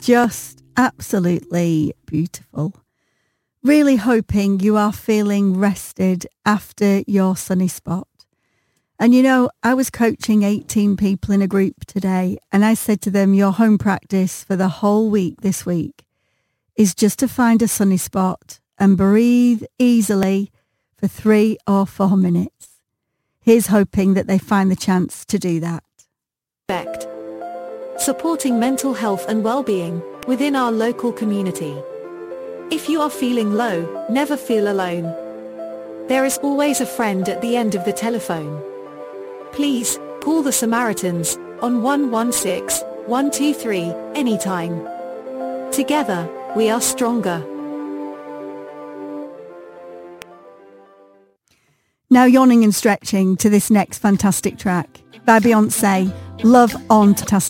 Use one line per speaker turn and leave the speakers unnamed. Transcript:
just absolutely beautiful. Really hoping you are feeling rested after your sunny spot. And you know, I was coaching 18 people in a group today, and I said to them, your home practice for the whole week this week is just to find a sunny spot and breathe easily for 3 or 4 minutes. Here's hoping that they find the chance to do that.
Supporting mental health and well-being within our local community. If you are feeling low, never feel alone. There is always a friend at the end of the telephone. Please, call the Samaritans on 116 123 anytime. Together, we are stronger.
Now yawning and stretching to this next fantastic track by Beyonce, Love on Tastic.